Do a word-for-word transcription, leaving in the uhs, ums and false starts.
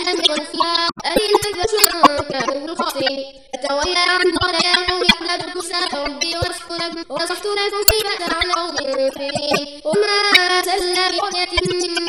أمر فيها أذلة شركا من الخاطئين فتولى عنه قال يا قوم اعبدوا ساعة ربي واسكنا ونصحت لكم كيف تعلمون وما أرسلنا بقرية